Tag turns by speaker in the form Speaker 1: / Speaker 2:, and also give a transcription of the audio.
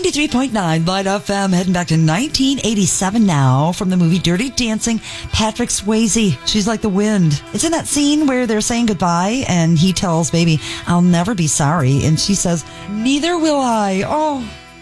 Speaker 1: 93.9 Light FM, heading back to 1987 now from the movie Dirty Dancing. Patrick Swayze, She's Like the Wind. It's in that scene where they're saying goodbye and he tells Baby, I'll never be sorry. And she says, neither will I. Oh,